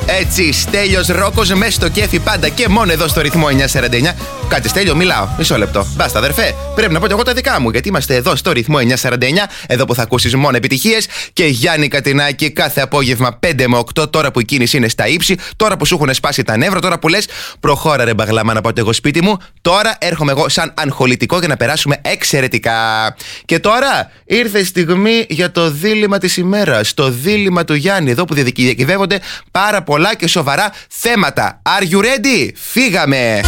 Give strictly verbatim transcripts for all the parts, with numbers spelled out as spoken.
Έτσι, Στέλιος Ρόκος μέσα στο κέφι πάντα και μόνο εδώ στο ρυθμό εννιά σαράντα εννιά. Κάτι Στέλιο, μιλάω. Μισό λεπτό. Μπάστα, αδερφέ. Πρέπει να πω και εγώ τα δικά μου, γιατί είμαστε εδώ στο ρυθμό εννιά σαράντα εννιά. Εδώ που θα ακούσεις μόνο επιτυχίες. Και Γιάννη Κατινάκη κάθε απόγευμα πέντε με οκτώ. Τώρα που η κίνηση είναι στα ύψη. Τώρα που σου έχουν σπάσει τα νεύρα. Τώρα που λες προχώρα ρε μπαγλάμα να πάω εγώ σπίτι μου. Τώρα έρχομαι εγώ σαν αγχολητικό για να περάσουμε εξαιρετικά. Και τώρα ήρθε η στιγμή για το δίλημμα της ημέρας. Το δίλημμα του Γιάννη. Εδώ που διακυβεύονται πάρα πολλά και σοβαρά θέματα. Are you ready? Φύγαμε!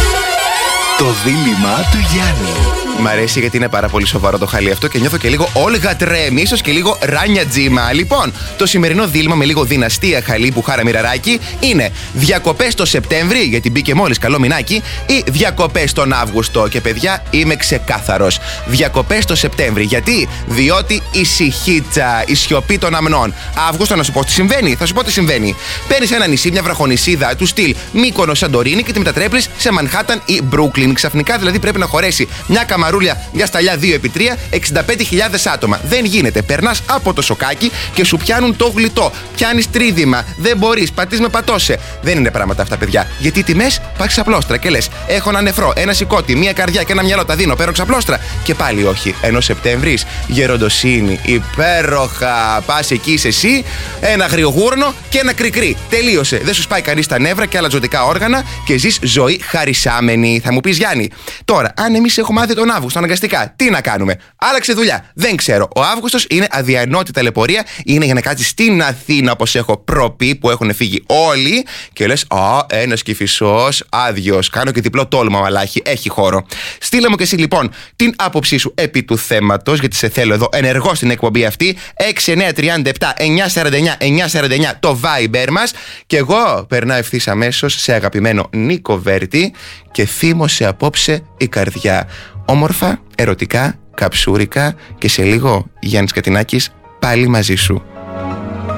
Το δίλημμα του Γιάννη. Μ' αρέσει γιατί είναι πάρα πολύ σοβαρό το χαλί αυτό και νιώθω και λίγο Όλγα Τρέμι, ίσως και λίγο Ράνια Τζίμα. Λοιπόν, το σημερινό δίλημμα με λίγο δυναστεία χαλί που χάρα μοιραράκι είναι διακοπές το Σεπτέμβρη, γιατί μπήκε μόλις καλό μηνάκι, ή διακοπές τον Αύγουστο. Και παιδιά, είμαι ξεκάθαρος. Διακοπές το Σεπτέμβρη. Γιατί? Διότι ησυχίτσα, η σιωπή των αμνών. Αύγουστο, να σου πω τι συμβαίνει. Θα σου πω τι συμβαίνει. Παίρνεις ένα νησί, μια βραχονησίδα του στυλ Μύκονο Σαντορίνη και τη μετατρέπεις σε Μανχάταν ή Μπρούκλιν. Ξαφνικά δηλαδή πρέπει να χωρέσει μια καμαρούλια για σταλιά δύο επί τρία, εξήντα πέντε χιλιάδες άτομα. Δεν γίνεται. Περνάς από το σοκάκι και σου πιάνουν το γλιτό. Πιάνεις τρίδημα. Δεν μπορείς. Πατείς με πατώσε. Δεν είναι πράγματα αυτά, παιδιά. Γιατί οι τιμές πας ξαπλώστρα και λες: έχω ένα νεφρό, ένα σηκώτη, μια καρδιά και ένα μυαλό. Τα δίνω. Παίρνω ξαπλώστρα. Και πάλι όχι. Ενώ Σεπτέμβρης, γεροντοσύνη, υπέροχα. Πας εκεί είσαι εσύ, ένα αγριογούρνο και ένα κρικρί. Τελείωσε. Δεν σου σπάει κανείς τα νεύρα και άλλα ζωτικά όργανα και ζεις ζωή χαρισάμενη. Θα μου πεις Γιάννη, τώρα, αν εμείς έχουμε άδεια τον Αύγουστο, αναγκαστικά, τι να κάνουμε? Άλλαξε δουλειά. Δεν ξέρω. Ο Αύγουστος είναι αδιανόητη ταλαιπωρία. Είναι για να κάτσεις στην Αθήνα, όπως έχω προπεί, που έχουν φύγει όλοι. Και λες: α, ένας Κηφισός, άδειος. Κάνω και διπλό τόλμα, μαλάχη. Έχει χώρο. Στείλε μου και εσύ λοιπόν την άποψή σου επί του θέματος, γιατί σε θέλω εδώ ενεργό στην εκπομπή αυτή. έξι εννιά τρία επτά εννιά σαράντα εννιά εννιά σαράντα εννιά το Viber μας. Και εγώ περνάω ευθύς αμέσως σε αγαπημένο Νίκο Βέρτη και θύμωσε απόψε η καρδιά. Όμορφα, ερωτικά, καψούρικα και σε λίγο Γιάννης Κατινάκης πάλι μαζί σου.